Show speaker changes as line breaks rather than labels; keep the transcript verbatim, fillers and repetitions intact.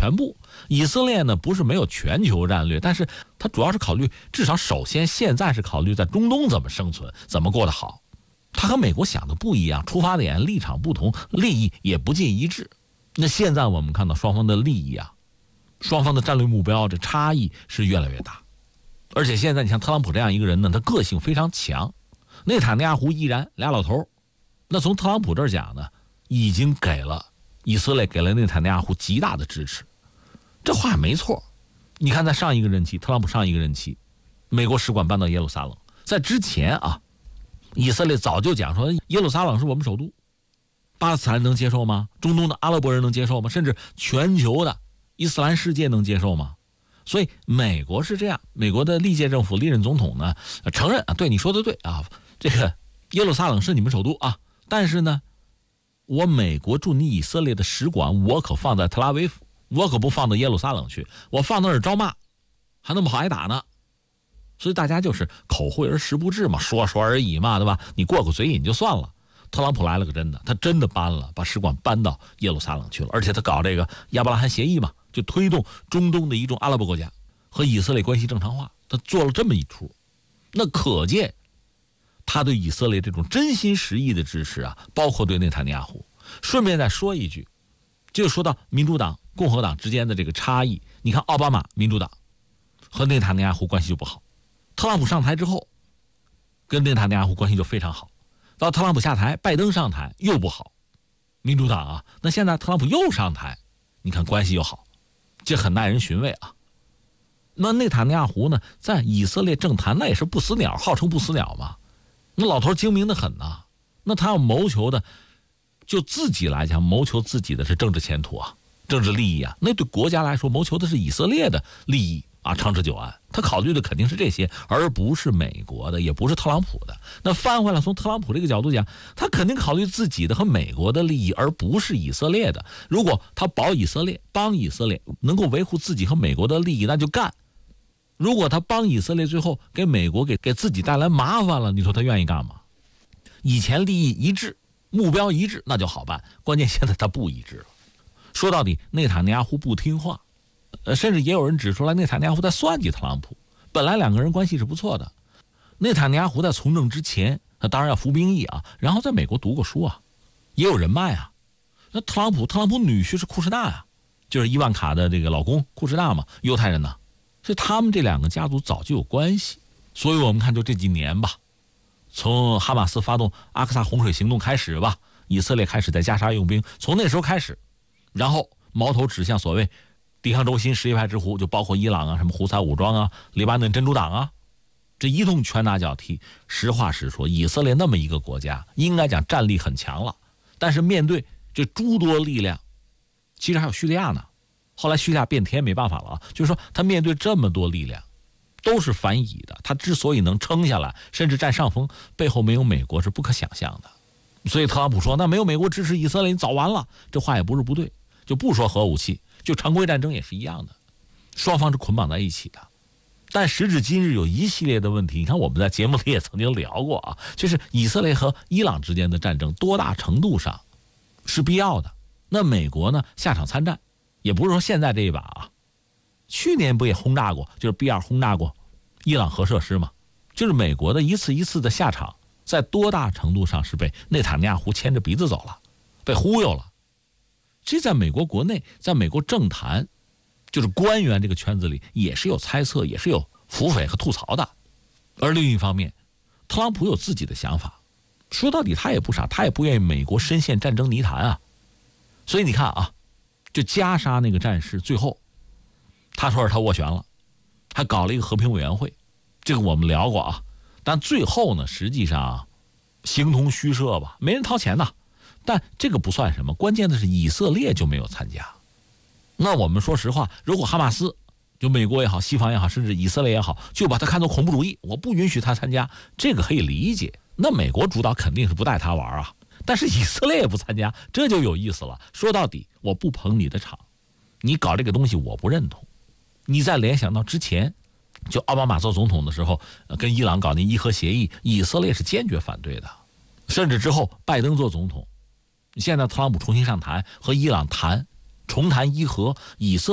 全部。以色列呢不是没有全球战略，但是它主要是考虑，至少首先现在是考虑在中东怎么生存，怎么过得好。它和美国想的不一样，出发点立场不同，利益也不尽一致。那现在我们看到双方的利益啊，双方的战略目标这差异是越来越大。而且现在你像特朗普这样一个人呢，他个性非常强，内塔尼亚胡依然俩老头，那从特朗普这儿讲呢，已经给了以色列，给了内塔尼亚胡极大的支持，这话没错。你看在上一个任期，特朗普上一个任期，美国使馆搬到耶路撒冷，在之前啊，以色列早就讲说耶路撒冷是我们首都，巴勒斯坦人能接受吗？中东的阿拉伯人能接受吗？甚至全球的伊斯兰世界能接受吗？所以美国是这样，美国的历届政府历任总统呢承认啊，对你说的对啊，这个耶路撒冷是你们首都啊，但是呢，我美国驻你以色列的使馆我可放在特拉维夫，我可不放到耶路撒冷去，我放那儿招骂，还那么好挨打呢。所以大家就是口惠而实不至嘛，说说而已嘛，对吧？你过个嘴瘾就算了。特朗普来了个真的，他真的搬了，把使馆搬到耶路撒冷去了，而且他搞这个亚伯拉罕协议嘛，就推动中东的一众阿拉伯国家和以色列关系正常化，他做了这么一出，那可见他对以色列这种真心实意的支持啊，包括对内塔尼亚胡。顺便再说一句，就说到民主党共和党之间的这个差异，你看奥巴马民主党和内塔尼亚胡关系就不好，特朗普上台之后跟内塔尼亚胡关系就非常好，到特朗普下台，拜登上台又不好，民主党啊，那现在特朗普又上台，你看关系又好，这很耐人寻味啊。那内塔尼亚胡呢，在以色列政坛那也是不死鸟，号称不死鸟嘛，那老头精明的很呐、啊，那他要谋求的，就自己来讲，谋求自己的是政治前途啊，政治利益啊，那对国家来说，谋求的是以色列的利益啊，长治久安，他考虑的肯定是这些，而不是美国的，也不是特朗普的。那翻回来，从特朗普这个角度讲，他肯定考虑自己的和美国的利益，而不是以色列的。如果他保以色列，帮以色列，能够维护自己和美国的利益，那就干。如果他帮以色列，最后给美国给给自己带来麻烦了，你说他愿意干吗？以前利益一致，目标一致，那就好办。关键现在他不一致了。说到底，内塔尼亚胡不听话。呃，甚至也有人指出来，内塔尼亚胡在算计特朗普。本来两个人关系是不错的，内塔尼亚胡在从政之前，他当然要服兵役啊，然后在美国读过书啊，也有人脉啊。那特朗普，特朗普女婿是库什纳啊，就是伊万卡的这个老公库什纳嘛，犹太人呢，所以他们这两个家族早就有关系。所以我们看，就这几年吧，从哈马斯发动阿克萨洪水行动开始吧，以色列开始在加沙用兵，从那时候开始，然后矛头指向所谓抵抗轴心什叶派之狐，就包括伊朗啊、什么胡塞武装啊、黎巴嫩真主党啊，这一通拳打脚踢。实话实说，以色列那么一个国家，应该讲战力很强了，但是面对这诸多力量，其实还有叙利亚呢。后来叙利亚变天没办法了啊，就是说他面对这么多力量，都是反以的，他之所以能撑下来，甚至占上风，背后没有美国是不可想象的。所以特朗普说，那没有美国支持以色列，你早完了。这话也不是不对，就不说核武器，就常规战争也是一样的，双方是捆绑在一起的。但时至今日有一系列的问题，你看我们在节目里也曾经聊过啊，就是以色列和伊朗之间的战争多大程度上是必要的。那美国呢下场参战，也不是说现在这一把啊，去年不也轰炸过，就是 B 二轰炸过伊朗核设施嘛，就是美国的一次一次的下场，在多大程度上是被内塔尼亚胡牵着鼻子走了，被忽悠了。这在美国国内，在美国政坛，就是官员这个圈子里也是有猜测，也是有腹诽和吐槽的。而另一方面，特朗普有自己的想法，说到底他也不傻，他也不愿意美国深陷战争泥潭啊。所以你看啊，就加沙那个战事，最后他说是他斡旋了，还搞了一个和平委员会，这个我们聊过啊。但最后呢，实际上形同虚设吧，没人掏钱呐。但这个不算什么，关键的是以色列就没有参加。那我们说实话，如果哈马斯，就美国也好，西方也好，甚至以色列也好，就把它看作恐怖主义，我不允许他参加，这个可以理解。那美国主导肯定是不带他玩啊，但是以色列也不参加，这就有意思了。说到底，我不捧你的场，你搞这个东西我不认同。你再联想到之前，就奥巴马做总统的时候，跟伊朗搞那伊核协议，以色列是坚决反对的。甚至之后拜登做总统，现在特朗普重新上台，和伊朗谈重谈伊核，以色